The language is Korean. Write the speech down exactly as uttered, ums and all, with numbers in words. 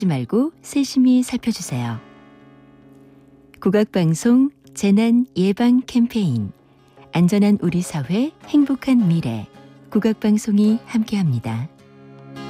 말고 세심히 살펴주세요. 국악방송 재난 예방 캠페인 안전한 우리 사회 행복한 미래 국악방송이 함께합니다.